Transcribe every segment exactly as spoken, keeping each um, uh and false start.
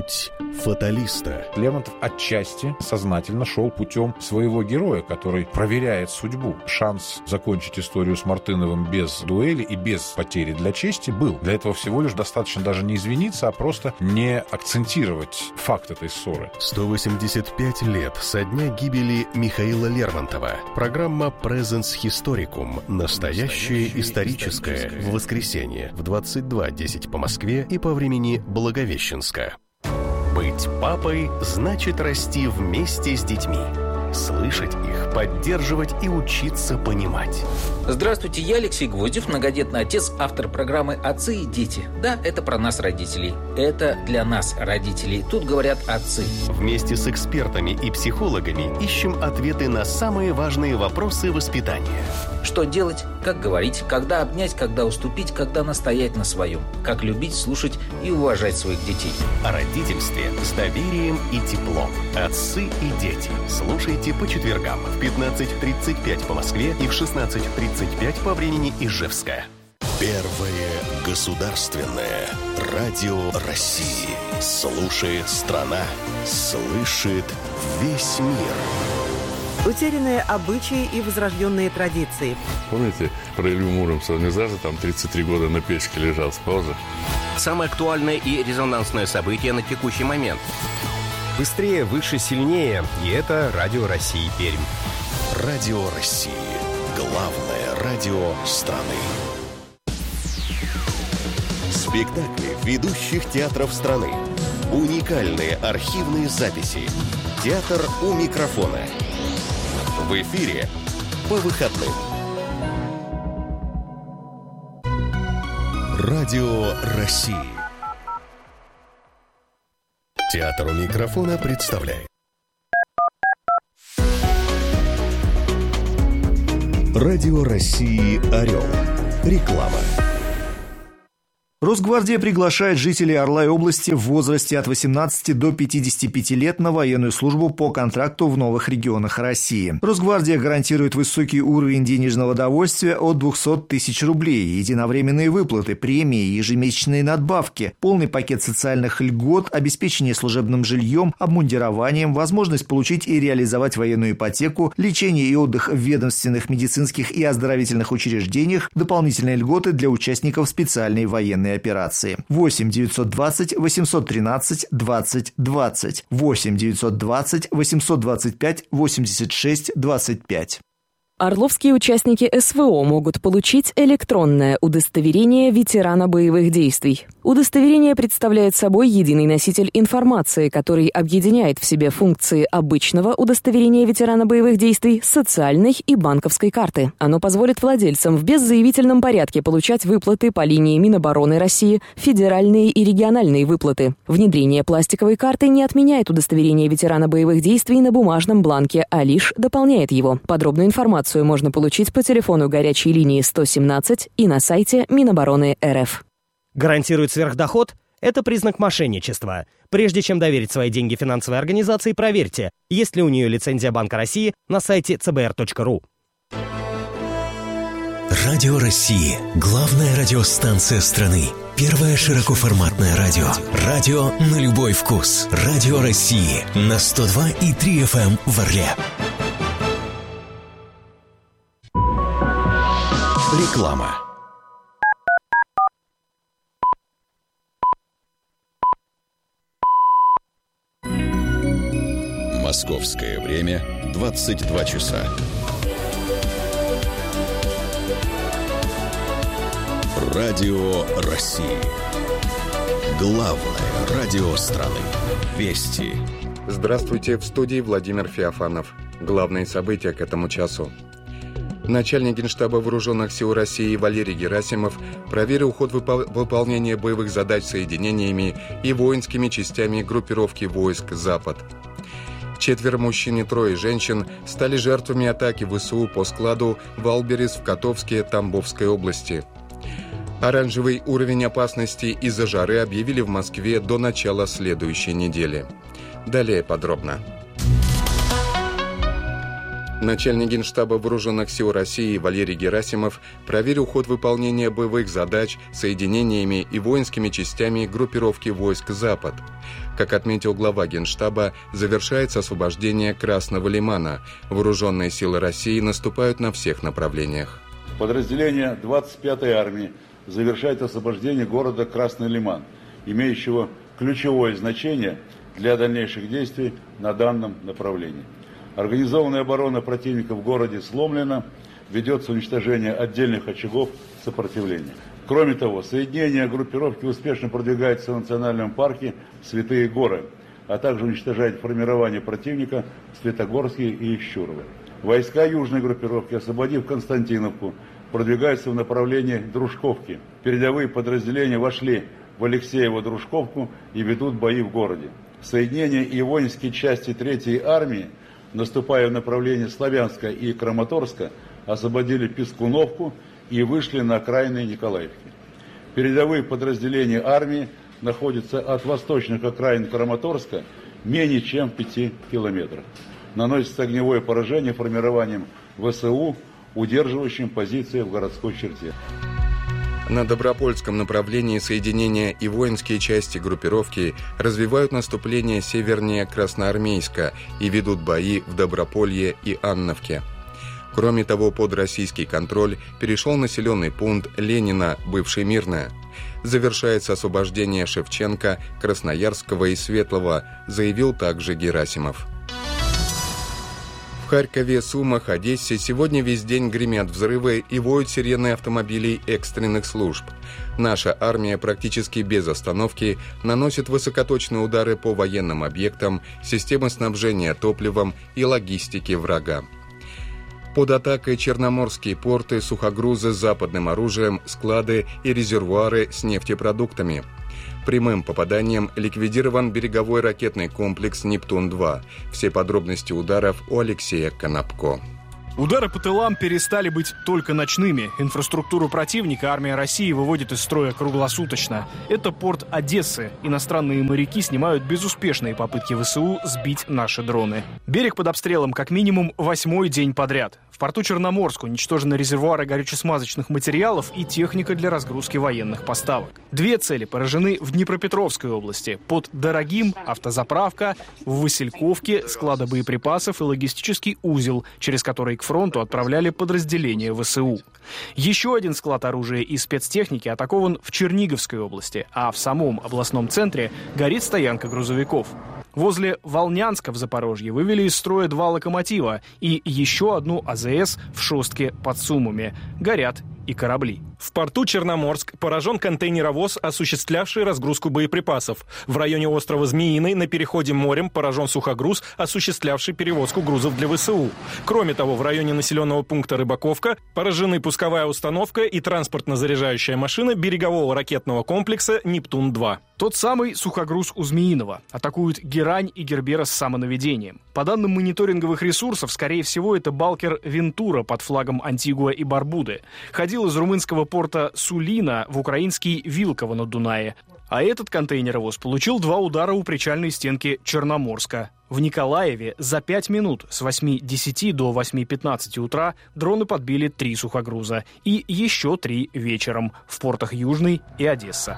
Путь фаталиста. Лермонтов отчасти сознательно шел путем своего героя, который проверяет судьбу. Шанс закончить историю с Мартыновым без дуэли и без потери для чести был. Для этого всего лишь достаточно даже не извиниться, а просто не акцентировать факт этой ссоры. сто восемьдесят пять лет со дня гибели Михаила Лермонтова. Программа Presens Historicum. Настоящее историческое. В воскресенье в двадцать два десять по Москве и по времени Благовещенска. Быть папой значит расти вместе с детьми. Слышать их, поддерживать и учиться понимать. Здравствуйте, я Алексей Гвоздев, многодетный отец, автор программы «Отцы и дети». Да, это про нас, родителей. Это для нас, родителей. Тут говорят отцы. Вместе с экспертами и психологами ищем ответы на самые важные вопросы воспитания. Что делать, как говорить, когда обнять, когда уступить, когда настоять на своем. Как любить, слушать и уважать своих детей. О родительстве с доверием и теплом. Отцы и дети. Слушайте по четвергам в пятнадцать тридцать пять по Москве и в шестнадцать тридцать пять по времени Ижевска. Первое государственное радио России. Слушает страна, слышит весь мир. Утерянные обычаи и возрожденные традиции. Помните, про Илью Муромца? Он не даже там тридцать три года на печке лежал с паузы. Самое актуальное и резонансное событие на текущий момент. Быстрее, выше, сильнее. И это Радио России Пермь. Радио России. Главное радио страны. Спектакли ведущих театров страны. Уникальные архивные записи. Театр у микрофона. В эфире по выходным. Радио России. Театр у микрофона представляет. Радио России «Орел». Реклама. Росгвардия приглашает жителей Орла и области в возрасте от восемнадцати до пятидесяти пяти лет на военную службу по контракту в новых регионах России. Росгвардия гарантирует высокий уровень денежного довольствия от двухсот тысяч рублей, единовременные выплаты, премии, ежемесячные надбавки, полный пакет социальных льгот, обеспечение служебным жильем, обмундированием, возможность получить и реализовать военную ипотеку, лечение и отдых в ведомственных, медицинских и оздоровительных учреждениях, дополнительные льготы для участников специальной военной операции. восемь девятьсот двадцать восемьсот тринадцать двадцать двадцать. восемь девятьсот двадцать восемьсот двадцать пять восемьдесят шесть двадцать пять. Орловские участники эс вэ о могут получить электронное удостоверение ветерана боевых действий. Удостоверение представляет собой единый носитель информации, который объединяет в себе функции обычного удостоверения ветерана боевых действий, социальной и банковской карты. Оно позволит владельцам в беззаявительном порядке получать выплаты по линии Минобороны России, федеральные и региональные выплаты. Внедрение пластиковой карты не отменяет удостоверение ветерана боевых действий на бумажном бланке, а лишь дополняет его. Подробную информацию можно получить по телефону горячей линии сто семнадцать и на сайте Минобороны эр эф. Гарантирует сверхдоход? Это признак мошенничества. Прежде чем доверить свои деньги финансовой организации, проверьте, есть ли у нее лицензия Банка России на сайте цэ бэ эр точка ру. Радио России. Главная радиостанция страны. Первое широкоформатное радио. Радио на любой вкус. Радио России. На сто два и три эф эм в Орле. Реклама. Московское время двадцать два часа. Радио России. Главное радио страны. Вести. Здравствуйте, в студии Владимир Феофанов. Главные события к этому часу. Начальник Генштаба Вооруженных сил России Валерий Герасимов проверил ход выпол- выполнения боевых задач соединениями и воинскими частями группировки войск «Запад». Четверо мужчин и трое женщин стали жертвами атаки вэ эс у по складу «Валберес» в Котовске Тамбовской области. Оранжевый уровень опасности из-за жары объявили в Москве до начала следующей недели. Далее подробно. Начальник Генштаба Вооруженных сил России Валерий Герасимов проверил ход выполнения боевых задач соединениями и воинскими частями группировки войск «Запад». Как отметил глава Генштаба, завершается освобождение Красного Лимана. Вооруженные силы России наступают на всех направлениях. Подразделение двадцать пятой армии завершает освобождение города Красный Лиман, имеющего ключевое значение для дальнейших действий на данном направлении. Организованная оборона противника в городе сломлена, ведется уничтожение отдельных очагов сопротивления. Кроме того, соединение группировки успешно продвигается в национальном парке Святые Горы, а также уничтожает формирование противника в Светогорске и Ищурово. Войска южной группировки, освободив Константиновку, продвигаются в направлении Дружковки. Передовые подразделения вошли в Алексеево-Дружковку и ведут бои в городе. Соединения и воинские части третьей армии, наступая в направлении Славянска и Краматорска, освободили Пискуновку и вышли на окраины Николаевки. Передовые подразделения армии находятся от восточных окраин Краматорска менее чем в пяти километрах. Наносится огневое поражение формированием ВСУ, удерживающим позиции в городской черте. На Добропольском направлении соединения и воинские части группировки развивают наступление севернее Красноармейска и ведут бои в Доброполье и Анновке. Кроме того, под российский контроль перешел населенный пункт Ленина, бывший Мирная. Завершается освобождение Шевченко, Красноярского и Светлого, заявил также Герасимов. В Харькове, Сумах, Одессе сегодня весь день гремят взрывы и воют сирены автомобилей экстренных служб. Наша армия практически без остановки наносит высокоточные удары по военным объектам, системы снабжения топливом и логистики врага. Под атакой черноморские порты, сухогрузы с западным оружием, склады и резервуары с нефтепродуктами. Прямым попаданием ликвидирован береговой ракетный комплекс «Нептун-два». Все подробности ударов у Алексея Конопко. Удары по тылам перестали быть только ночными. Инфраструктуру противника армия России выводит из строя круглосуточно. Это порт Одессы. Иностранные моряки снимают безуспешные попытки ВСУ сбить наши дроны. Берег под обстрелом как минимум восьмой день подряд. В порту Черноморск уничтожены резервуары горюче-смазочных материалов и техника для разгрузки военных поставок. Две цели поражены в Днепропетровской области. Под Дорогим – автозаправка, в Васильковке – склады боеприпасов и логистический узел, через который к фронту отправляли подразделения ВСУ. Еще один склад оружия и спецтехники атакован в Черниговской области, а в самом областном центре горит стоянка грузовиков. Возле Волнянска в Запорожье вывели из строя два локомотива и еще одну АЗС в Шостке под Сумами. Горят и корабли. В порту Черноморск поражен контейнеровоз, осуществлявший разгрузку боеприпасов. В районе острова Змеиный на переходе морем поражен сухогруз, осуществлявший перевозку грузов для ВСУ. Кроме того, в районе населенного пункта Рыбаковка поражены пусковая установка и транспортно-заряжающая машина берегового ракетного комплекса «Нептун-два». Тот самый сухогруз у Змеиного. Атакуют Герань и Гербера с самонаведением. По данным мониторинговых ресурсов, скорее всего, это балкер «Вентура» под флагом Антигуа и Барбуды. Ходил из румынского порта Сулина в украинский Вилково на Дунае. А этот контейнеровоз получил два удара у причальной стенки Черноморска. В Николаеве за пять минут с восьми десяти до восьми пятнадцати утра дроны подбили три сухогруза. И еще три вечером в портах Южный и Одесса.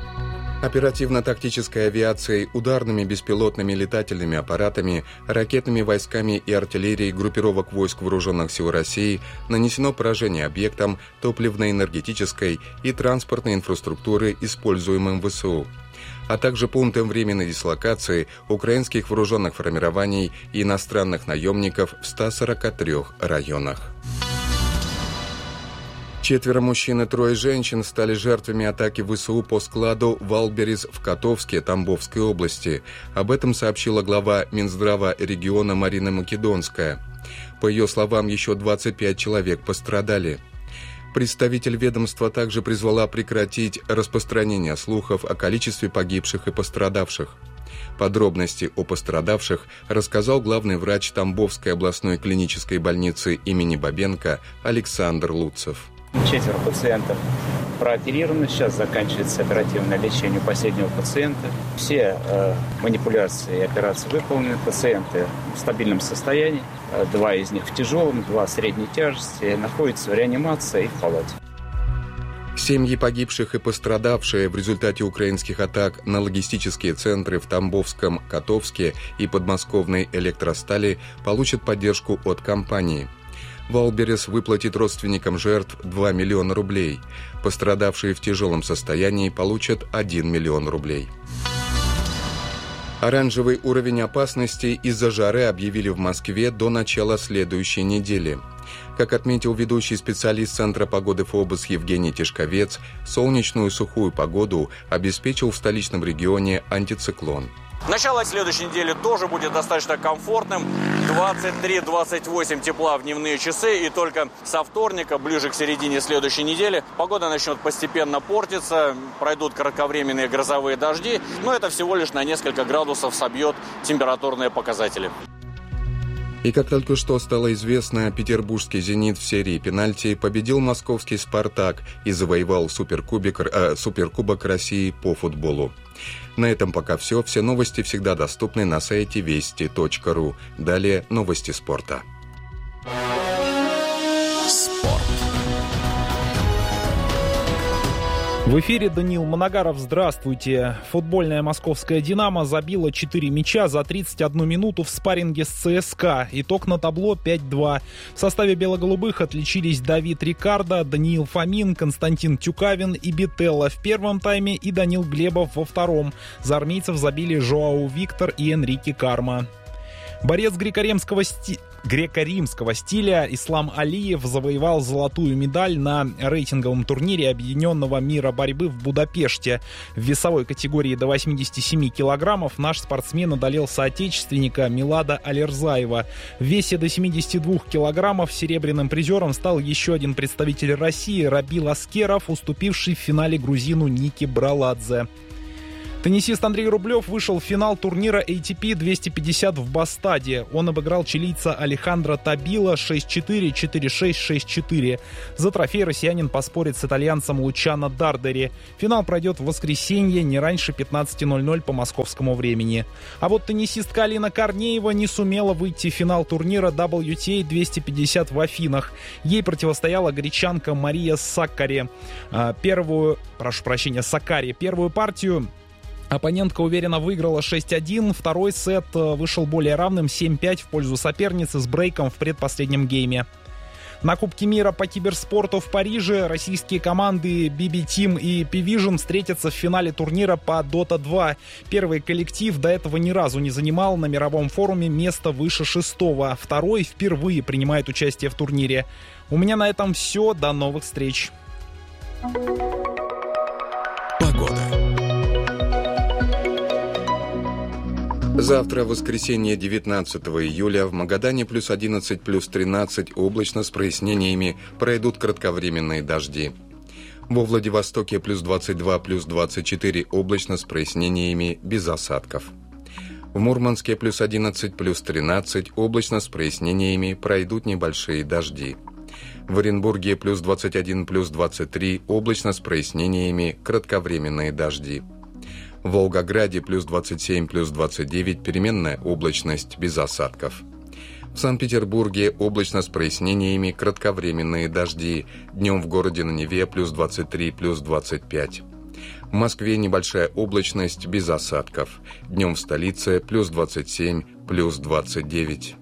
Оперативно-тактической авиацией, ударными беспилотными летательными аппаратами, ракетными войсками и артиллерией группировок войск Вооруженных сил России нанесено поражение объектам топливно-энергетической и транспортной инфраструктуры, используемым ВСУ, а также пунктам временной дислокации украинских вооруженных формирований и иностранных наемников в ста сорока трёх районах. Четверо мужчин и трое женщин стали жертвами атаки ВСУ по складу «Валберис» в Котовске Тамбовской области. Об этом сообщила глава Минздрава региона Марина Македонская. По ее словам, еще двадцать пять человек пострадали. Представитель ведомства также призвала прекратить распространение слухов о количестве погибших и пострадавших. Подробности о пострадавших рассказал главный врач Тамбовской областной клинической больницы имени Бабенко Александр Луцев. Четверо пациентов прооперированы. Сейчас заканчивается оперативное лечение последнего пациента. Все э, манипуляции и операции выполнены. Пациенты в стабильном состоянии. Два из них в тяжелом, два средней тяжести. Находятся в реанимации и в палате. Семьи погибших и пострадавшие в результате украинских атак на логистические центры в Тамбовском, Котовске и подмосковной Электростали получат поддержку от компании. Валберес выплатит родственникам жертв два миллиона рублей. Пострадавшие в тяжелом состоянии получат один миллион рублей. Оранжевый уровень опасности из-за жары объявили в Москве до начала следующей недели. Как отметил ведущий специалист Центра погоды ФОБОС Евгений Тишковец, солнечную сухую погоду обеспечил в столичном регионе антициклон. Начало следующей недели тоже будет достаточно комфортным. двадцать три - двадцать восемь тепла в дневные часы. И только со вторника, ближе к середине следующей недели, погода начнет постепенно портиться. Пройдут кратковременные грозовые дожди. Но это всего лишь на несколько градусов собьет температурные показатели. И как только что стало известно, петербургский «Зенит» в серии пенальти победил московский «Спартак» и завоевал суперкубик, э, суперкубок России по футболу. На этом пока все. Все новости всегда доступны на сайте вести точка ру. Далее новости спорта. Спорт. В эфире Даниил Моногаров. Здравствуйте. Футбольная московская «Динамо» забила четыре мяча за тридцать одну минуту в спарринге с ЦСКА. Итог на табло пять два. В составе бело-голубых отличились Давид Рикардо, Даниил Фомин, Константин Тюкавин и Бителло в первом тайме и Данил Глебов во втором. За армейцев забили Жоау Виктор и Энрике Карма. Борец греко-римского, сти... греко-римского стиля Ислам Алиев завоевал золотую медаль на рейтинговом турнире Объединенного мира борьбы в Будапеште. В весовой категории до восьмидесяти семи килограммов наш спортсмен одолел соотечественника Милада Алерзаева. В весе до семидесяти двух килограммов серебряным призером стал еще один представитель России Рабил Аскеров, уступивший в финале грузину Нике Браладзе. Теннисист Андрей Рублев вышел в финал турнира эй ти пи двести пятьдесят в Бастаде. Он обыграл чилийца Алехандро Табила шесть четыре, четыре шесть, шесть четыре. За трофей россиянин поспорит с итальянцем Лучано Дардери. Финал пройдет в воскресенье не раньше пятнадцати ноль-ноль по московскому времени. А вот теннисистка Алина Корнеева не сумела выйти в финал турнира дабл ю ти эй двести пятьдесят в Афинах. Ей противостояла гречанка Мария Саккари. Первую, прошу прощения, Саккари. Первую партию оппонентка уверенно выиграла шесть один, второй сет вышел более равным семь пять в пользу соперницы с брейком в предпоследнем гейме. На Кубке мира по киберспорту в Париже российские команды би би Team и пи Vision встретятся в финале турнира по дота два. Первый коллектив до этого ни разу не занимал на мировом форуме место выше шестого. Второй впервые принимает участие в турнире. У меня на этом все. До новых встреч. Погода. Завтра, воскресенье, девятнадцатого июля, в Магадане плюс одиннадцать, плюс тринадцать, облачно с прояснениями, пройдут кратковременные дожди. Во Владивостоке плюс двадцать два, плюс двадцать четыре, облачно с прояснениями, без осадков. В Мурманске плюс одиннадцать, плюс тринадцать, облачно с прояснениями, пройдут небольшие дожди. В Оренбурге плюс двадцать один, плюс двадцать три, облачно с прояснениями, кратковременные дожди. В Волгограде плюс двадцать семь, плюс двадцать девять, переменная облачность, без осадков. В Санкт-Петербурге облачно с прояснениями, кратковременные дожди. Днем в городе на Неве плюс двадцать три, плюс двадцать пять. В Москве небольшая облачность, без осадков. Днем в столице плюс двадцать семь, плюс двадцать девять.